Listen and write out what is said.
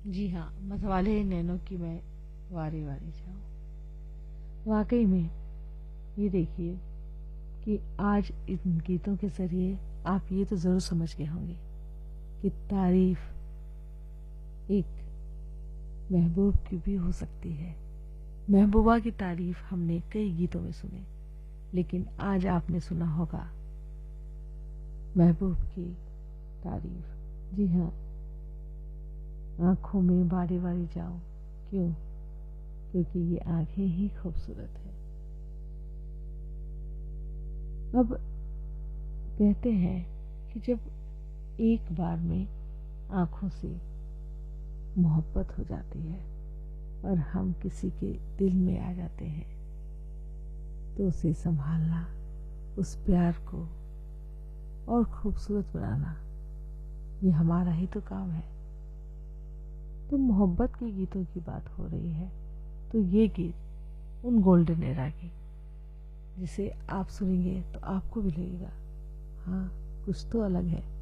जी हाँ, मतवाले नैनों की मैं वारी वारी जाऊं। वाकई में ये देखिए कि आज इन गीतों के जरिए आप ये तो जरूर समझ गए होंगे कि तारीफ एक महबूब की भी हो सकती है। महबूबा की तारीफ हमने कई गीतों में सुने, लेकिन आज आपने सुना होगा महबूब की तारीफ। जी हाँ, आंखों में बारी बारी जाओ। क्यों? क्योंकि ये आंखें ही खूबसूरत है। अब कहते हैं कि जब एक बार में आंखों से मोहब्बत हो जाती है और हम किसी के दिल में आ जाते हैं, तो उसे संभालना, उस प्यार को और खूबसूरत बनाना, ये हमारा ही तो काम है। तो मोहब्बत के गीतों की बात हो रही है, तो ये गीत उन गोल्डन एरा की, जिसे आप सुनेंगे तो आपको भी लगेगा हाँ कुछ तो अलग है।